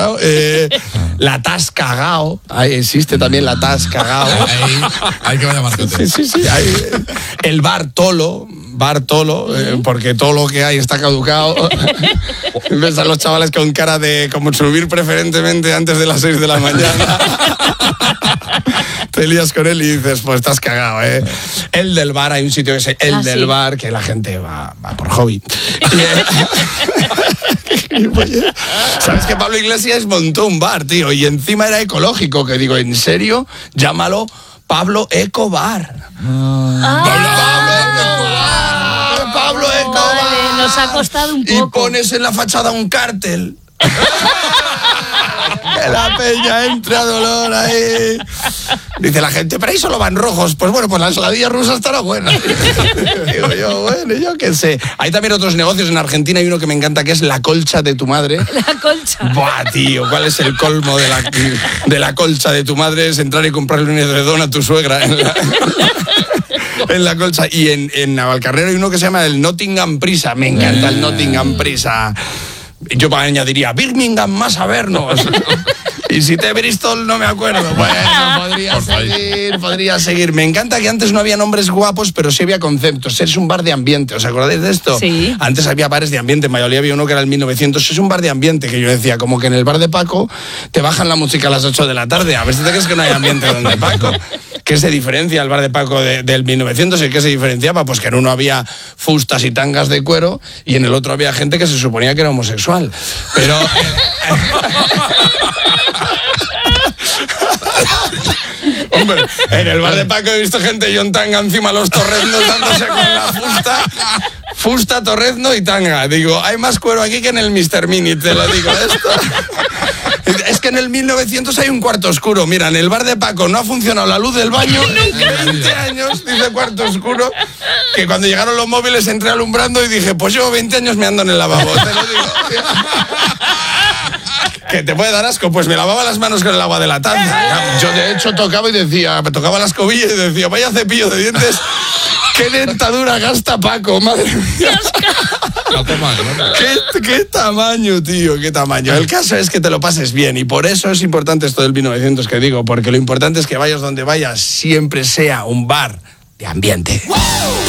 cagao. La Tas Cagao. Ahí existe también la Tas Cagao. Hay que vaya marcante. Sí. El Bar Tolo, porque todo lo que hay está caducado. Ves a los chavales con cara de como subir preferentemente antes de las 6 de la mañana. Te lías con él y dices, pues estás cagado, ¿eh? El del bar, hay un sitio que es el del bar, que la gente va por hobby. ¿Sabes que Pablo Iglesias montó un bar, tío? Y encima era ecológico, que digo, ¿en serio? Llámalo Pablo Eco Bar. Pablo Eco Bar. Vale, nos ha costado un poco. Y pones en la fachada un cartel. Que la peña entra a dolor ahí. Dice la gente, pero ahí solo van rojos. Pues bueno, pues la ensaladilla rusa estará buena. Digo yo, bueno, yo qué sé. Hay también otros negocios en Argentina. Hay uno que me encanta, que es la colcha de tu madre. La colcha. Buah, tío, ¿cuál es el colmo de la colcha de tu madre? Es entrar y comprarle un edredón a tu suegra en la colcha. Y en Navalcarnero hay uno que se llama el Nottingham Prisa. Me encanta el Nottingham Prisa. Yo añadiría Birmingham más a vernos. Y si te Bristol no me acuerdo. Bueno, podría seguir. Me encanta que antes no había nombres guapos, pero sí había conceptos. Es un bar de ambiente, ¿os acordáis de esto? Sí. Antes había bares de ambiente, en Valladolid había uno que era el 1900. Es un bar de ambiente, que yo decía, como que en el bar de Paco te bajan la música a las 8 de la tarde. A ver si te crees que no hay ambiente donde Paco. ¿Qué se diferencia el bar de Paco del 1900? ¿Y qué se diferenciaba? Pues que en uno había fustas y tangas de cuero y en el otro había gente que se suponía que era homosexual. Pero... Hombre, en el bar de Paco he visto gente y un tanga encima de los torreznos dándose con la fusta, torrezno y tanga. Digo, hay más cuero aquí que en el Mr. Mini, te lo digo esto. Es que en el 1900 hay un cuarto oscuro. Mira, en el bar de Paco no ha funcionado la luz del baño en 20 años, dice cuarto oscuro, que cuando llegaron los móviles entré alumbrando y dije, pues llevo 20 años meando en el lavabo, te lo digo. Que te puede dar asco, pues me lavaba las manos con el agua de la taza. Yo de hecho tocaba y decía, me tocaba la escobilla y decía, vaya cepillo de dientes, qué dentadura gasta Paco, madre mía. ¿Qué tamaño, tío? ¿Qué tamaño? El caso es que te lo pases bien y por eso es importante esto del 1900 que digo, porque lo importante es que vayas donde vayas, siempre sea un bar de ambiente.